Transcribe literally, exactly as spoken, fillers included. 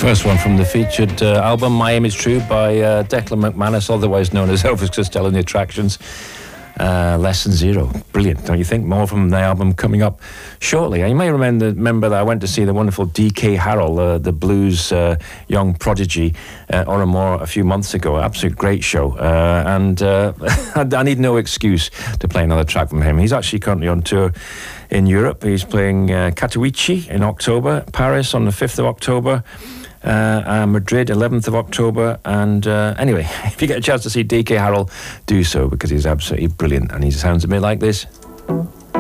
First one from the featured uh, album, My Aim Is True, by uh, Declan McManus, otherwise known as Elvis Costello and the Attractions. Uh, Lesson Zero. Brilliant, don't you think? More from the album coming up shortly. And you may remember, remember that I went to see the wonderful D K Harrell, uh, the blues uh, young prodigy, uh, Oramore a few months ago. Absolute great show. Uh, and uh, I need no excuse to play another track from him. He's actually currently on tour in Europe. He's playing uh, Katowice in October, Paris on the fifth of October, Uh, uh, Madrid, eleventh of October, and uh, anyway, if you get a chance to see D K Harrell, do so, because he's absolutely brilliant, and he sounds a bit like this.